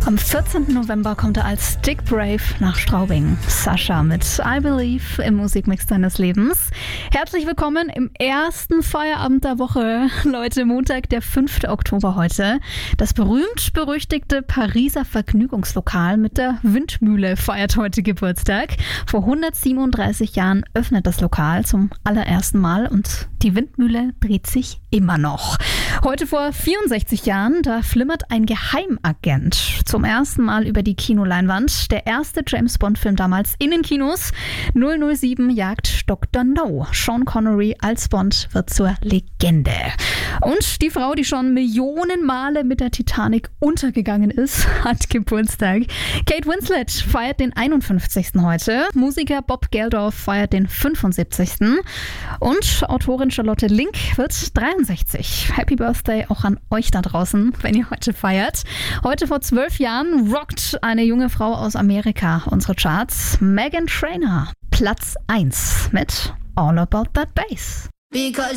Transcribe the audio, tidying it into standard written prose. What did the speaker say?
Am 14. November kommt er als Dick Brave nach Straubing. Sascha mit I Believe im Musikmix deines Lebens. Herzlich willkommen im ersten Feierabend der Woche. Leute, Montag, der 5. Oktober heute. Das berühmt-berüchtigte Pariser Vergnügungslokal mit der Windmühle feiert heute Geburtstag. Vor 137 Jahren öffnet das Lokal zum allerersten Mal und die Windmühle dreht sich immer noch. Heute vor 64 Jahren, da flimmert ein Geheimagent zum ersten Mal über die Kinoleinwand. Der erste James-Bond-Film damals in den Kinos. 007 jagt Dr. No. Sean Connery als Bond wird zur Legende. Und die Frau, die schon Millionen Male mit der Titanic untergegangen ist, hat Geburtstag. Kate Winslet feiert den 51. heute. Musiker Bob Geldof feiert den 75. Und Autorin Charlotte Link wird 63. Happy Birthday auch an euch da draußen, wenn ihr heute feiert. Heute vor 12 Jahren rockt eine junge Frau aus Amerika unsere Charts. Meghan Trainor, Platz 1 mit All About That Bass.